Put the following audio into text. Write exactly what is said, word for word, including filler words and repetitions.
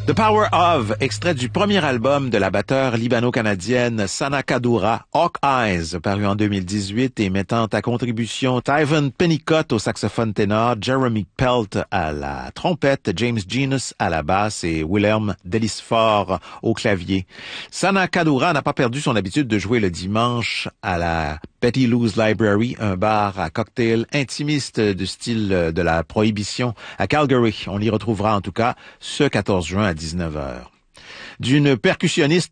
The Power of, extrait du premier album de la batteure libano-canadienne Sana Kaddoura, Hawk Eyes, paru en deux mille dix-huit et mettant à contribution Tyven Pennicott au saxophone ténor, Jeremy Pelt à la trompette, James Genus à la basse et Willem Delisfort au clavier. Sana Kaddoura n'a pas perdu son habitude de jouer le dimanche à la Betty Lou's Library, un bar à cocktail intimiste du style de la Prohibition à Calgary. On l'y retrouvera en tout cas ce quatorze juin à dix-neuf heures. D'une percussionniste